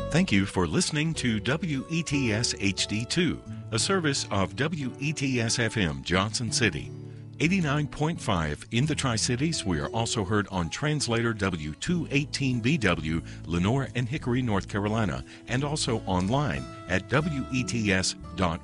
Thank you for listening to WETS HD2, a service of WETS FM Johnson City. 89.5 in the Tri-Cities. We are also heard on translator W218BW, Lenore and Hickory, North Carolina, and also online at WETS.org.